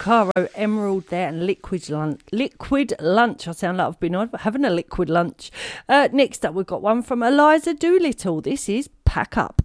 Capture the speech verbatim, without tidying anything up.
Caro Emerald there and Liquid Lunch. Liquid Lunch. I sound like I've been on having a liquid lunch. Uh, next up, we've got one from Eliza Doolittle. This is Pack Up.